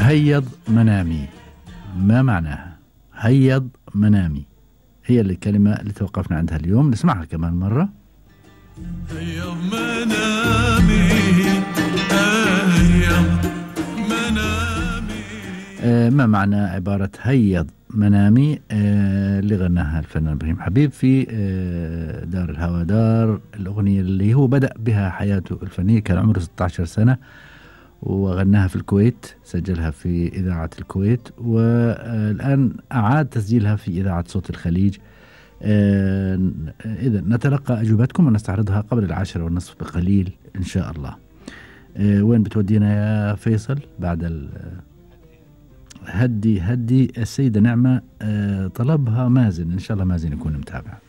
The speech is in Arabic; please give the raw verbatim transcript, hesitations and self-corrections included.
هيض منامي، ما معناها؟ هيض منامي هي الكلمة اللي توقفنا عندها اليوم، نسمعها كمان مرة. هيض منامي هيض منامي. آه ما معنى عبارة هيض منامي آه اللي غناها الفنان إبراهيم حبيب في آه دار الهوى دار، الأغنية اللي هو بدأ بها حياته الفنية، كان عمره ستة عشر سنة وغناها في الكويت، سجلها في إذاعة الكويت، والآن أعاد تسجيلها في إذاعة صوت الخليج. آه إذا نتلقى أجوبتكم ونستعرضها قبل العاشرة والنصف بقليل إن شاء الله. آه وين بتودينا يا فيصل بعد ال هدي هدي السيدة نعمة؟ آه طلبها مازن، إن شاء الله مازن يكون متابع.